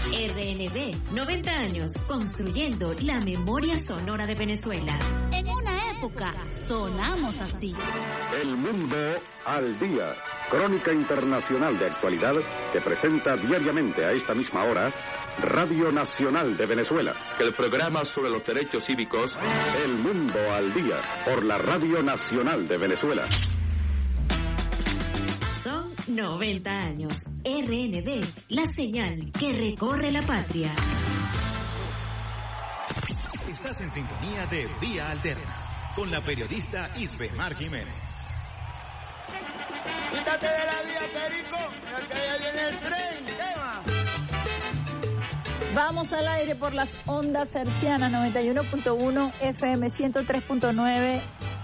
RNB, 90 años construyendo la memoria sonora de Venezuela. En una época sonamos así. El mundo al día. Crónica internacional de actualidad que presenta diariamente a esta misma hora Radio Nacional de Venezuela. El programa sobre los derechos cívicos. El mundo al día por la Radio Nacional de Venezuela. Son 90 años. RNB, la señal que recorre la patria. Estás en sintonía de Vía Alterna con la periodista Isbemar Jiménez. Quítate de la vía, Perico, que ya viene el tren, tema. Vamos al aire por las ondas hercianas 91.1 FM 103.9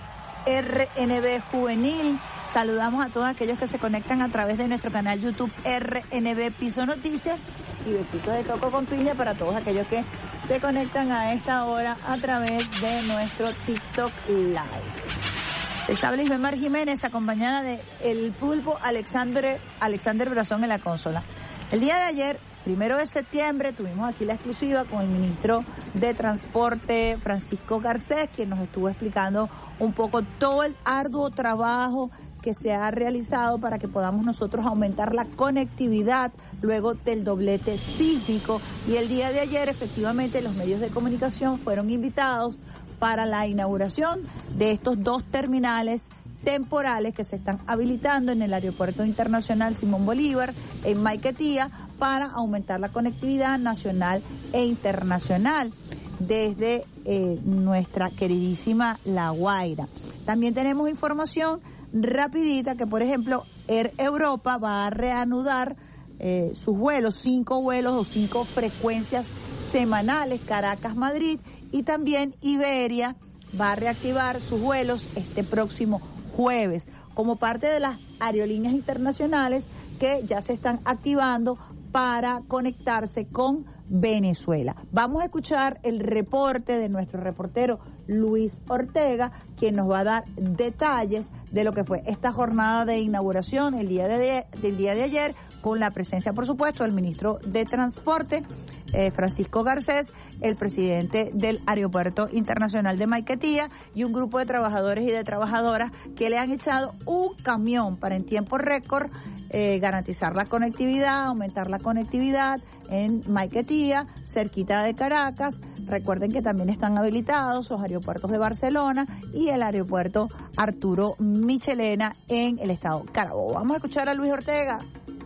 RNB Juvenil. Saludamos a todos aquellos que se conectan a través de nuestro canal YouTube RNB Piso Noticias y besitos de coco con piña para todos aquellos que se conectan a esta hora a través de nuestro TikTok Live. Estable Isbemar Jiménez acompañada de el pulpo Alexander Brazón en la consola. El día de ayer, 1 de septiembre, tuvimos aquí la exclusiva con el ministro de Transporte, Francisco Garcés, quien nos estuvo explicando un poco todo el arduo trabajo que se ha realizado para que podamos nosotros aumentar la conectividad luego del doblete sísmico. Y el día de ayer, efectivamente, los medios de comunicación fueron invitados para la inauguración de estos dos terminales temporales que se están habilitando en el Aeropuerto Internacional Simón Bolívar en Maiquetía para aumentar la conectividad nacional e internacional desde nuestra queridísima La Guaira. También tenemos información rapidita que, por ejemplo, Air Europa va a reanudar sus vuelos, 5 vuelos o 5 frecuencias semanales, Caracas-Madrid, y también Iberia va a reactivar sus vuelos este próximo jueves, como parte de las aerolíneas internacionales que ya se están activando para conectarse con Venezuela. Vamos a escuchar el reporte de nuestro reportero Luis Ortega, quien nos va a dar detalles de lo que fue esta jornada de inauguración del día de ayer, con la presencia, por supuesto, del ministro de Transporte, Francisco Garcés, el presidente del Aeropuerto Internacional de Maiquetía y un grupo de trabajadores y de trabajadoras que le han echado un camión para en tiempo récord garantizar la conectividad, aumentar la conectividad en Maiquetía, cerquita de Caracas. Recuerden que también están habilitados los aeropuertos de Barcelona y el aeropuerto Arturo Michelena en el estado Carabobo. Vamos a escuchar a Luis Ortega.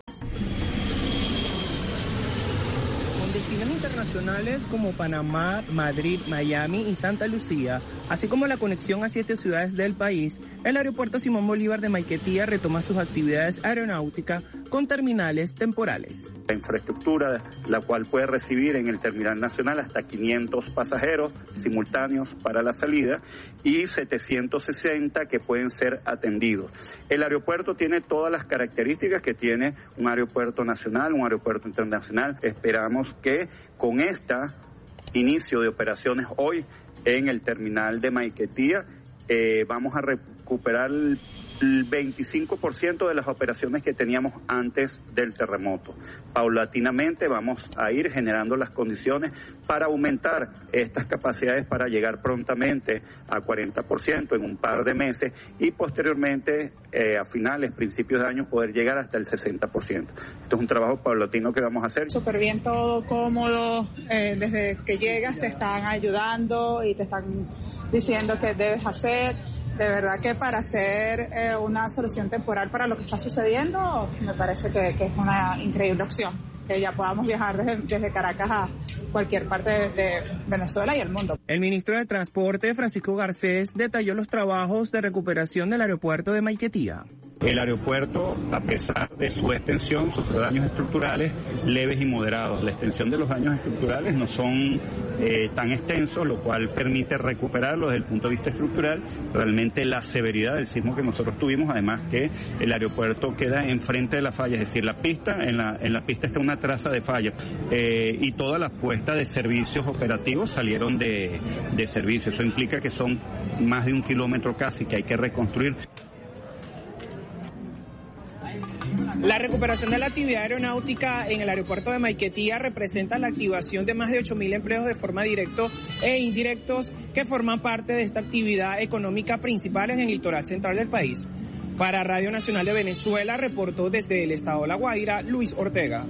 Destinos internacionales como Panamá, Madrid, Miami y Santa Lucía, así como la conexión a 7 ciudades del país, el aeropuerto Simón Bolívar de Maiquetía retoma sus actividades aeronáuticas con terminales temporales. La infraestructura, la cual puede recibir en el terminal nacional hasta 500 pasajeros simultáneos para la salida y 760 que pueden ser atendidos. El aeropuerto tiene todas las características que tiene un aeropuerto nacional, un aeropuerto internacional. Esperamos que con este inicio de operaciones hoy en el terminal de Maiquetía vamos a recuperar el 25% de las operaciones que teníamos antes del terremoto. Paulatinamente vamos a ir generando las condiciones para aumentar estas capacidades para llegar prontamente a 40% en un par de meses y posteriormente a finales, principios de año, poder llegar hasta el 60%. Esto es un trabajo paulatino que vamos a hacer. Súper bien, todo cómodo, desde que llegas te están ayudando y te están diciendo qué debes hacer. De verdad que para hacer una solución temporal para lo que está sucediendo, me parece que es una increíble opción, que ya podamos viajar desde Caracas a cualquier parte de Venezuela y el mundo. El ministro de Transporte, Francisco Garcés, detalló los trabajos de recuperación del aeropuerto de Maiquetía. El aeropuerto, a pesar de su extensión, sufre daños estructurales leves y moderados. La extensión de los daños estructurales no son tan extensos, lo cual permite recuperarlo desde el punto de vista estructural. Realmente la severidad del sismo que nosotros tuvimos, además que el aeropuerto queda enfrente de la falla, es decir, la pista, en la pista está una traza de falla y todas las puestas de servicios operativos salieron de servicio. Eso implica que son más de 1 kilómetro casi que hay que reconstruir. La recuperación de la actividad aeronáutica en el aeropuerto de Maiquetía representa la activación de más de 8.000 empleos de forma directa e indirectos que forman parte de esta actividad económica principal en el litoral central del país. Para Radio Nacional de Venezuela, reportó desde el estado de La Guaira, Luis Ortega.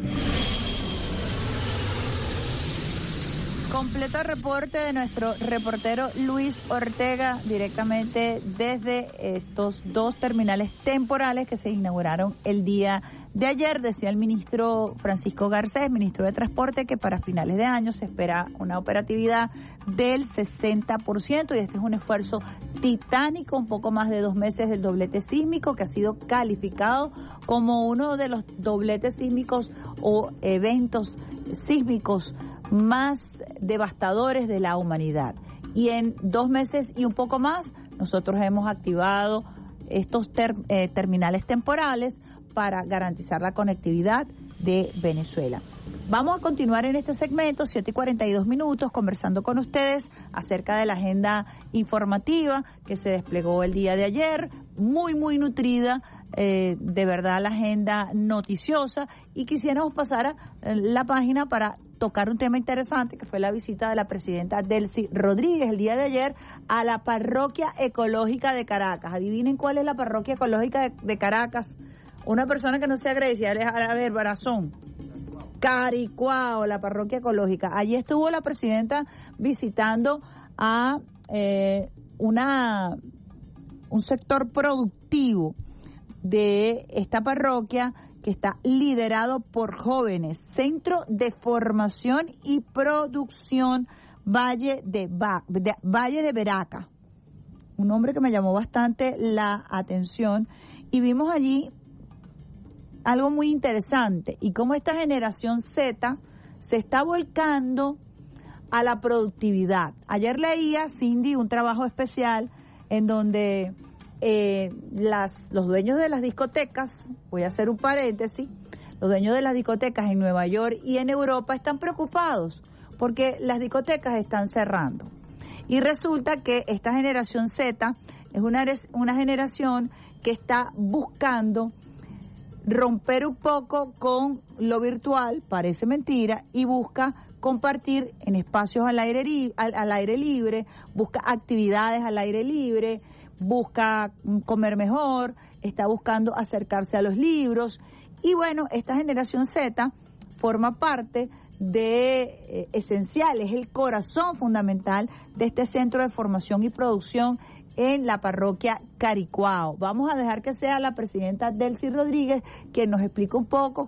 Completo reporte de nuestro reportero Luis Ortega directamente desde estos dos terminales temporales que se inauguraron el día de ayer. Decía el ministro Francisco Garcés, ministro de Transporte, que para finales de año se espera una operatividad del 60% y este es un esfuerzo titánico, un poco más de 2 meses del doblete sísmico que ha sido calificado como uno de los dobletes sísmicos o eventos sísmicos más devastadores de la humanidad. Y en 2 meses y un poco más, nosotros hemos activado estos terminales temporales para garantizar la conectividad de Venezuela. Vamos a continuar en este segmento, 7:42, conversando con ustedes acerca de la agenda informativa que se desplegó el día de ayer, muy nutrida, de verdad la agenda noticiosa, y quisiéramos pasar a la página para tocar un tema interesante que fue la visita de la presidenta Delcy Rodríguez el día de ayer a la parroquia ecológica de Caracas. Adivinen cuál es la parroquia ecológica de Caracas. Una persona que no sea agradecida, a ver, Barazón. Caricuao, la parroquia ecológica. Allí estuvo la presidenta visitando a un sector productivo de esta parroquia que está liderado por jóvenes. Centro de Formación y Producción Valle de Veraca. Un nombre que me llamó bastante la atención y vimos allí algo muy interesante y cómo esta generación Z se está volcando a la productividad. Ayer leía, Cindy, un trabajo especial en donde los dueños de las discotecas, voy a hacer un paréntesis, los dueños de las discotecas en Nueva York y en Europa están preocupados porque las discotecas están cerrando. Y resulta que esta generación Z es una generación que está buscando romper un poco con lo virtual, parece mentira, y busca compartir en espacios al aire libre, busca actividades al aire libre, busca comer mejor, está buscando acercarse a los libros. Y bueno, esta generación Z forma parte de esencial, es el corazón fundamental de este centro de formación y producción en la parroquia Caricuao. Vamos a dejar que sea la presidenta Delcy Rodríguez quien nos explique un poco